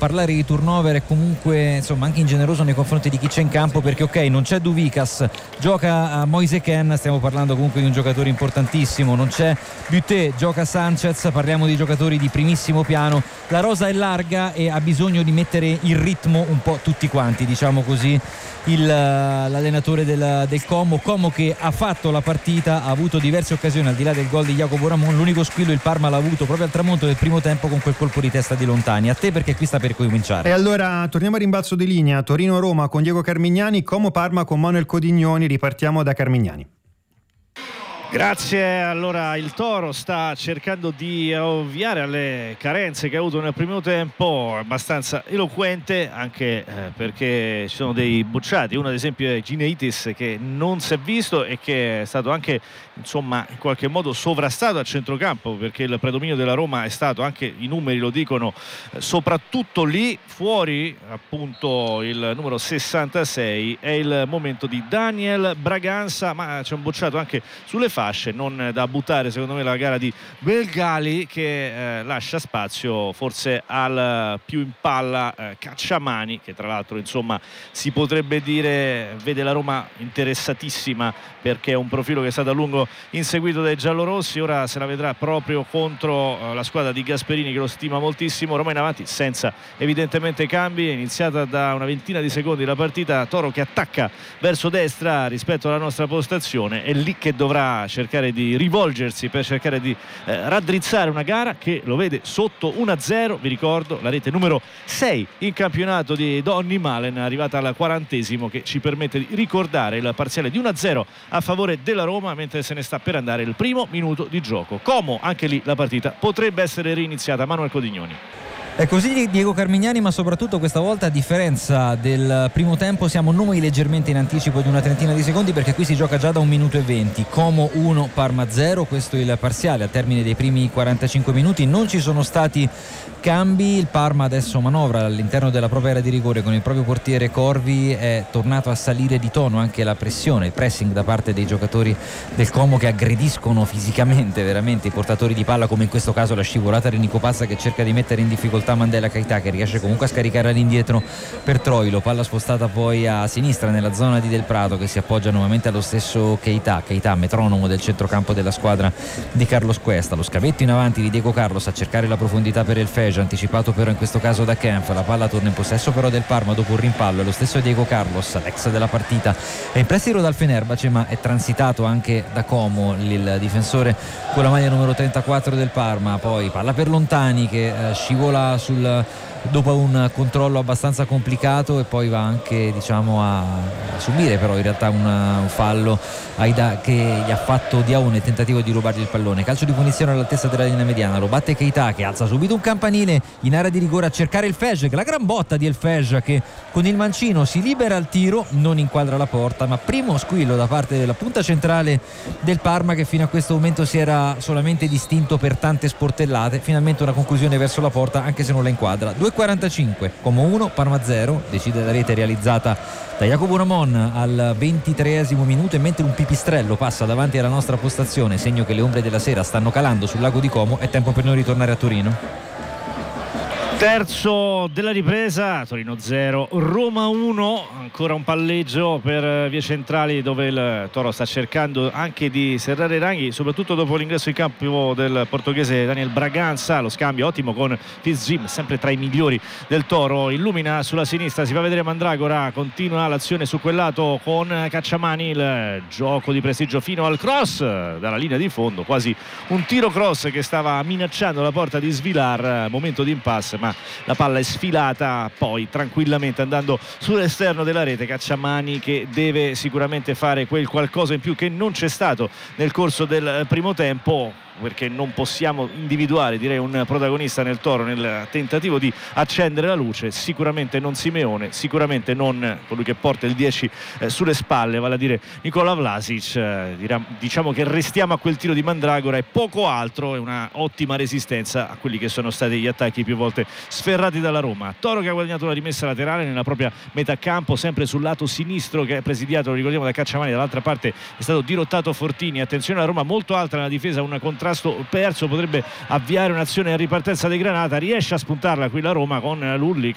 parlare di turnover è comunque insomma anche ingeneroso nei confronti di chi c'è in campo, perché ok, non c'è Duvikas, gioca Moise Kean, stiamo parlando comunque di un giocatore importantissimo, non c'è Buté, gioca Sanchez, parliamo di giocatori di primissimo piano, la rosa è larga e ha bisogno di mettere in ritmo un po' tutti quanti, diciamo così, l'allenatore del Como che ha fatto la partita, ha avuto diverse occasioni al di là del gol di Jacopo Ramon, l'unico squillo il Parma l'ha avuto proprio al tramonto del primo tempo con quel colpo di testa di Lontani. A te, perché qui sta per cominciare. E allora torniamo a rimbalzo di linea, Torino-Roma con Diego Carmignani, Como-Parma con Manuel Codignoni, ripartiamo da Carmignani. Grazie. Allora il Toro sta cercando di ovviare alle carenze che ha avuto nel primo tempo, abbastanza eloquente anche perché ci sono dei bocciati, uno ad esempio è Gineitis che non si è visto e che è stato anche insomma in qualche modo sovrastato a centrocampo, perché il predominio della Roma è stato, anche i numeri lo dicono, soprattutto lì fuori appunto il numero 66. È il momento di Daniel Braganza, ma c'è un bocciato anche sulle fasce, non da buttare secondo me la gara di Belgali, che lascia spazio forse al più in palla Cacciamani, che tra l'altro insomma si potrebbe dire vede la Roma interessatissima, perché è un profilo che è stato a lungo inseguito dai giallorossi, ora se la vedrà proprio contro la squadra di Gasperini che lo stima moltissimo. Roma in avanti senza evidentemente cambi, è iniziata da una ventina di secondi la partita, Toro che attacca verso destra rispetto alla nostra postazione, è lì che dovrà cercare di rivolgersi per cercare di raddrizzare una gara che lo vede sotto 1-0. Vi ricordo la rete numero 6 in campionato di Donny Malen, arrivata al 40esimo, che ci permette di ricordare il parziale di 1-0 a favore della Roma, mentre se ne sta per andare il primo minuto di gioco. Como, anche lì la partita potrebbe essere reiniziata. Manuel Codignoni. È così Diego Carmignani, ma soprattutto questa volta, a differenza del primo tempo, siamo noi leggermente in anticipo di una trentina di secondi, perché qui si gioca già da 1 minuto e 20. Como 1, Parma 0, questo è il parziale al termine dei primi 45 minuti. Non ci sono stati cambi, il Parma adesso manovra all'interno della propria area di rigore con il proprio portiere Corvi, è tornato a salire di tono anche la pressione, il pressing da parte dei giocatori del Como, che aggrediscono fisicamente veramente i portatori di palla, come in questo caso la scivolata di Nico Pazza che cerca di mettere in difficoltà Mandela Keita, che riesce comunque a scaricare all'indietro per Troilo, palla spostata poi a sinistra nella zona di Del Prato, che si appoggia nuovamente allo stesso Keita, metronomo del centrocampo della squadra di Carlos Cuesta. Lo scavetto in avanti di Diego Carlos a cercare la profondità per il Feja, anticipato però in questo caso da Kempf. La palla torna in possesso però del Parma dopo un rimpallo, è lo stesso Diego Carlos, l'ex della partita, è in prestito dal Fenerbahce ma è transitato anche da Como, il difensore con la maglia numero 34 del Parma. Poi palla per Lontani che scivola dopo un controllo abbastanza complicato, e poi va anche a subire però in realtà un fallo che gli ha fatto Diaone, tentativo di rubargli il pallone. Calcio di punizione all'altezza della linea mediana, lo batte Keita che alza subito un campanile in area di rigore a cercare il Fejek, la gran botta di El Fejek che con il mancino si libera al tiro, non inquadra la porta, ma primo squillo da parte della punta centrale del Parma, che fino a questo momento si era solamente distinto per tante sportellate. Finalmente una conclusione verso la porta, anche se non la inquadra. 2:45, Como 1, Parma 0, decide la rete realizzata da Jacopo Ramon al 23esimo minuto, e mentre un pipistrello passa davanti alla nostra postazione, segno che le ombre della sera stanno calando sul lago di Como, è tempo per noi ritornare a Torino. Terzo della ripresa, Torino 0, Roma 1, ancora un palleggio per vie centrali dove il Toro sta cercando anche di serrare i ranghi, soprattutto dopo l'ingresso in campo del portoghese Daniel Braganza. Lo scambio ottimo con Fitzjim, sempre tra i migliori del Toro, illumina sulla sinistra, si fa vedere Mandragora, continua l'azione su quel lato con Cacciamani, il gioco di prestigio fino al cross dalla linea di fondo, quasi un tiro cross che stava minacciando la porta di Svilar, momento di impasse, ma la palla è sfilata poi tranquillamente andando sull'esterno della rete. Cacciamani che deve sicuramente fare quel qualcosa in più che non c'è stato nel corso del primo tempo, perché non possiamo individuare, direi, un protagonista nel Toro nel tentativo di accendere la luce. Sicuramente non Simeone, sicuramente non colui che porta il 10 sulle spalle, vale a dire Nikola Vlasic. Diciamo che restiamo a quel tiro di Mandragora e poco altro, è una ottima resistenza a quelli che sono stati gli attacchi più volte sferrati dalla Roma. Toro che ha guadagnato la rimessa laterale nella propria metà campo, sempre sul lato sinistro, che è presidiato, lo ricordiamo, da Cacciamani. Dall'altra parte è stato dirottato Fortini. Attenzione, la Roma molto alta nella difesa, un contrasto perso, potrebbe avviare un'azione a ripartenza dei Granata. Riesce a spuntarla qui la Roma con Lulli